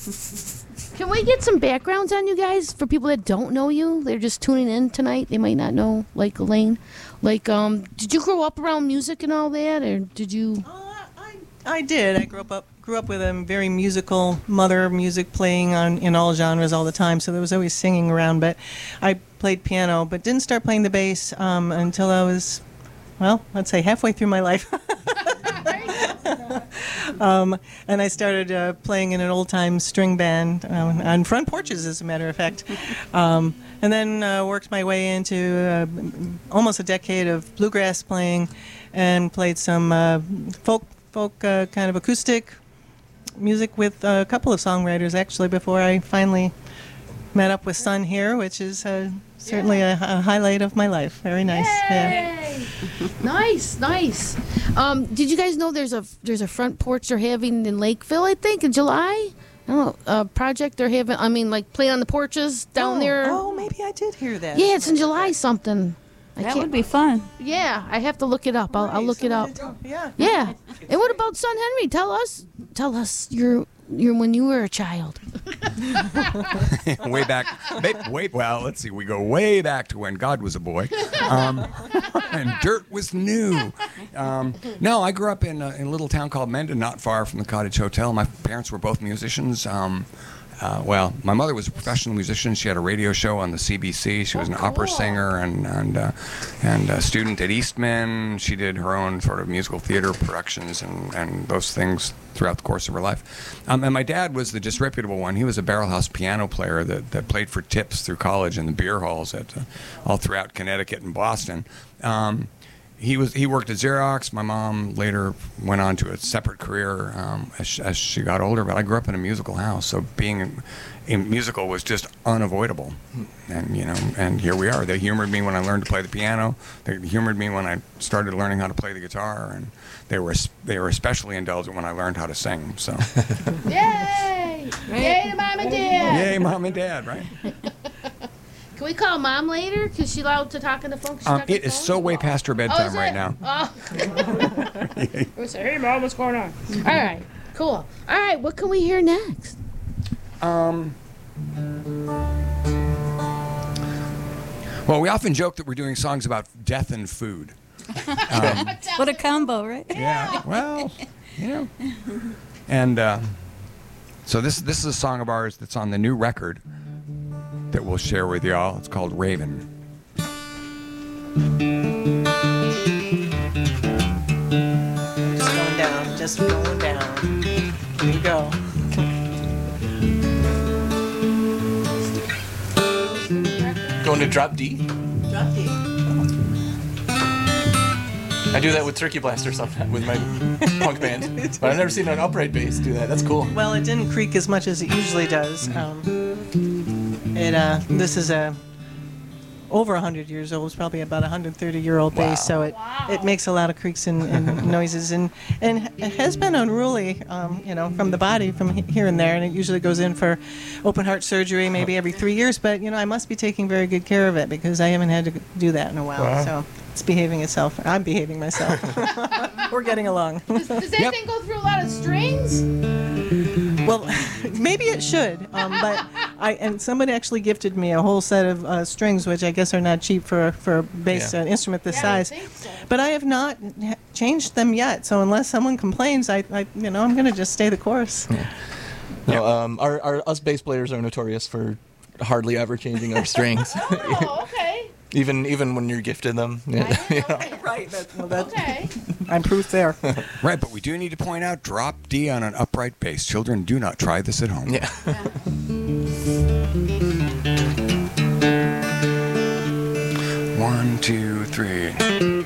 Can we get some backgrounds on you guys for people that don't know you? They're just tuning in tonight. They might not know, like Elaine. Like, did you grow up around music and all that, or did you? I did. I grew up with a very musical mother, music playing in all genres all the time. So there was always singing around. But I played piano, but didn't start playing the bass until I was, well, let's say halfway through my life. And I started playing in an old-time string band on front porches, as a matter of fact. And then worked my way into almost a decade of bluegrass playing, and played some folk kind of acoustic music with a couple of songwriters, actually, before I finally met up with Sun here, which is certainly a highlight of my life. Very nice. Yay! Yeah. Nice. Did you guys know there's a front porch they're having in Lakeville, I think, in July? I don't know, a project they're having, like playing on the porches down there. Oh, maybe I did hear that. Yeah, it's in July something. That would be fun. Yeah, I have to look it up. I'll look it up. Yeah. And what about Son Henry? Tell us your when you were a child. Way back. Well, let's see. We go way back to when God was a boy, and dirt was new. No, I grew up in a little town called Mendon, not far from the Cottage Hotel. My parents were both musicians. Well, my mother was a professional musician. She had a radio show on the CBC. She was an opera singer and a student at Eastman. She did her own sort of musical theater productions and those things throughout the course of her life. And my dad was the disreputable one. He was a barrelhouse piano player that played for tips through college in the beer halls all throughout Connecticut and Boston. He worked at Xerox. My mom later went on to a separate career as she got older. But I grew up in a musical house, so being in musical was just unavoidable. And here we are. They humored me when I learned to play the piano. They humored me when I started learning how to play the guitar, and they were especially indulgent when I learned how to sing. So, yay! Yay to Mom and Dad! Yay, Mom and Dad! Right. Can we call Mom later? Because she's allowed to talk on the phone? It is so way past her bedtime right now. Oh. We say, hey, Mom, what's going on? All right, cool. All right, what can we hear next? Well, we often joke that we're doing songs about death and food. What a combo, right? Yeah, well, And so this is a song of ours that's on the new record that we'll share with y'all. It's called Raven. Just going down. Here you go. Going to drop D? Drop D. I do that with Turkey Blaster sometimes with my punk band, but I've never seen an upright bass do that. That's cool. Well, it didn't creak as much as it usually does. This is over 100 years old. It's probably about 130-year-old bass, so it makes a lot of creaks and noises, and it has been unruly, from the body from here and there, and it usually goes in for open heart surgery maybe every 3 years. But I must be taking very good care of it because I haven't had to do that in a while. Wow. So it's behaving itself. I'm behaving myself. We're getting along. Does that thing go through a lot of strings? Well, maybe it should, but somebody actually gifted me a whole set of strings, which I guess are not cheap for a bass instrument this size. I think so. But I have not changed them yet. So unless someone complains, I'm going to just stay the course. No, us bass players are notorious for hardly ever changing our strings. Oh, okay. Even when you're gifted them. Right. Okay. I'm proof there. Right, but we do need to point out, drop D on an upright bass. Children, do not try this at home. Yeah. 1, 2, 3.